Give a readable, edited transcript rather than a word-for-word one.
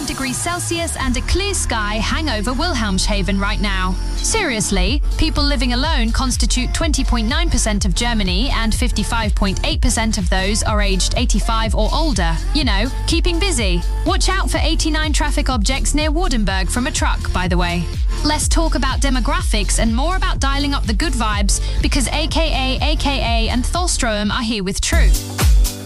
21 degrees Celsius and a clear sky hang over Wilhelmshaven right now. Seriously, people living alone constitute 20.9% of Germany and 55.8% of those are aged 85 or older. You know, keeping busy. Watch out for 89 traffic objects near Wardenburg from a truck, by the way. Less talk about demographics and more about dialing up the good vibes because AKA, and Tholstrom are here with truth.